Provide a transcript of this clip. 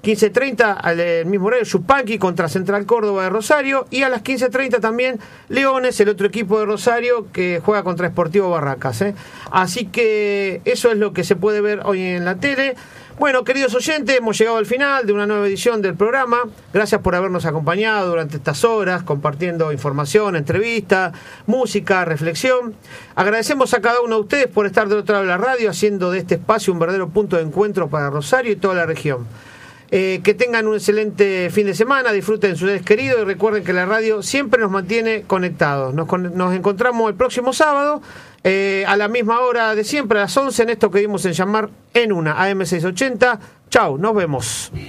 15:30 al mismo horario, Yupanqui contra Central Córdoba de Rosario, y a las 15:30 también Leones, el otro equipo de Rosario que juega contra Sportivo Barracas. Así que eso es lo que se puede ver hoy en la tele. Bueno, queridos oyentes, hemos llegado al final de una nueva edición del programa. Gracias por habernos acompañado durante estas horas, compartiendo información, entrevistas, música, reflexión. Agradecemos a cada uno de ustedes por estar del otro lado de la radio, haciendo de este espacio un verdadero punto de encuentro para Rosario y toda la región. Que tengan un excelente fin de semana, disfruten sus seres queridos y recuerden que la radio siempre nos mantiene conectados. Nos encontramos el próximo sábado a la misma hora de siempre, a las 11, en esto que dimos en llamar En Una, AM680. Chau, nos vemos.